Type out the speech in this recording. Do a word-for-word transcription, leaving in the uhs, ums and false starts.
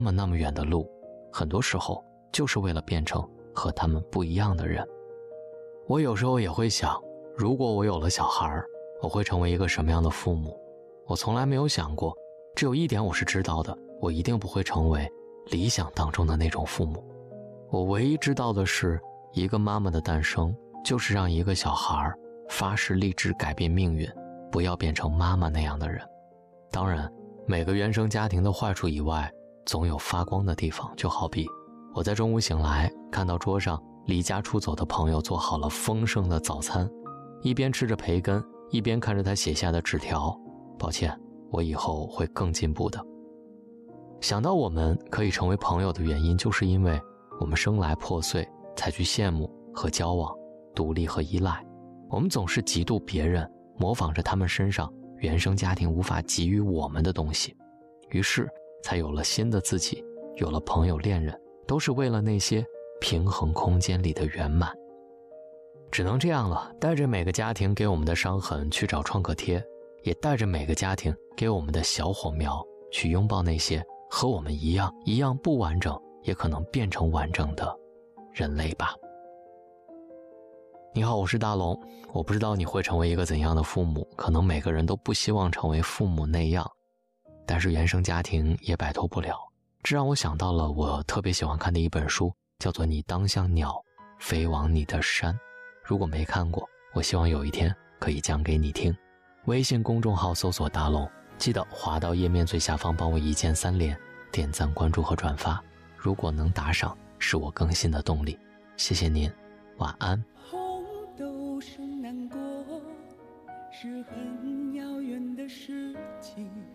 那么那么远的路，很多时候就是为了变成和他们不一样的人。我有时候也会想，如果我有了小孩，我会成为一个什么样的父母？我从来没有想过，只有一点我是知道的，我一定不会成为理想当中的那种父母。我唯一知道的是，一个妈妈的诞生，就是让一个小孩发誓立志改变命运，不要变成妈妈那样的人。当然，每个原生家庭的坏处以外，总有发光的地方。就好比我在中午醒来，看到桌上离家出走的朋友做好了丰盛的早餐，一边吃着培根，一边看着他写下的纸条，抱歉，我以后会更进步的。想到我们可以成为朋友的原因，就是因为我们生来破碎，才去羡慕和交往，独立和依赖。我们总是嫉妒别人，模仿着他们身上原生家庭无法给予我们的东西，于是才有了新的自己，有了朋友恋人，都是为了那些平衡空间里的圆满。只能这样了，带着每个家庭给我们的伤痕去找创可贴，也带着每个家庭给我们的小火苗，去拥抱那些和我们一样一样不完整，也可能变成完整的人类吧。你好，我是大龙。我不知道你会成为一个怎样的父母，可能每个人都不希望成为父母那样，但是原生家庭也摆脱不了。这让我想到了我特别喜欢看的一本书，叫做《你当像鸟飞往你的山》。如果没看过，我希望有一天可以讲给你听。微信公众号搜索大龙，记得滑到页面最下方帮我一键三连，点赞关注和转发，如果能打赏是我更新的动力。谢谢您，晚安。 红豆生南国，是很